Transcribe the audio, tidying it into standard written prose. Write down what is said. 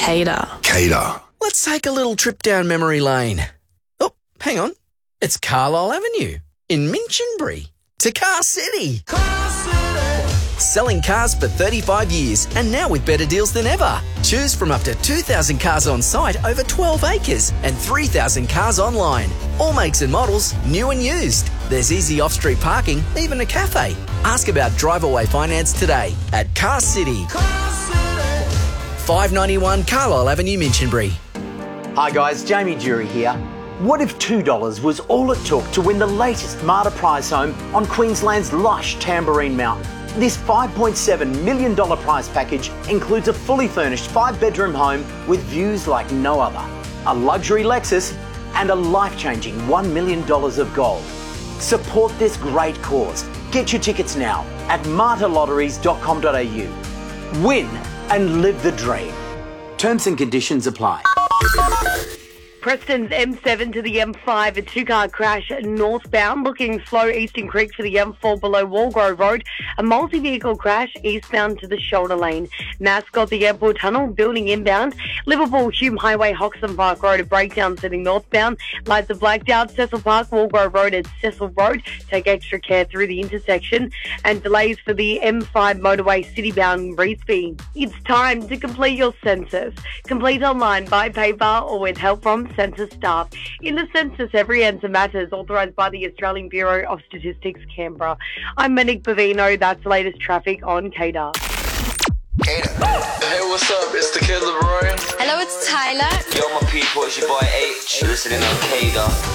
Cater. Cater. Let's take a little trip down memory lane. Oh, hang on. It's Carlisle Avenue in Minchinbury to Car City. Selling cars for 35 years and now with better deals than ever. Choose from up to 2,000 cars on site over 12 acres and 3,000 cars online. All makes and models, new and used. There's easy off-street parking, even a cafe. Ask about drive-away finance today at Car City. 591 Carlisle Avenue, Minchinbury. Hi guys, Jamie Jury here. What if $2 was all it took to win the latest Marta prize home on Queensland's lush Tamborine Mountain? This $5.7 million prize package includes a fully furnished 5-bedroom home with views like no other, a luxury Lexus and a life-changing $1 million of gold. Support this great cause. Get your tickets now at martalotteries.com.au. Win and live the dream. Terms and conditions apply. Preston's M7 to the M5, a two-car crash northbound, looking slow Eastern Creek for the M4 below Walgrove Road. A multi-vehicle crash eastbound to the shoulder lane. Mascot, the airport tunnel, building inbound. Liverpool, Hume Highway, Hoxton Park Road, a breakdown sitting northbound. Lights are blacked out. Cecil Park, Walgrove Road at Cecil Road. Take extra care through the intersection. And delays for the M5 motorway citybound Reesby. It's time to complete your census. Complete online, by paper, or with help from census staff. In the census, every answer matters, authorised by the Australian Bureau of Statistics, Canberra. I'm Monique Bavino. That's the latest traffic on Cater. Hey, what's up? It's the Kid LeRoy. Hello, it's Tyler. Yo, my people, it's your boy H. Listening on Cater.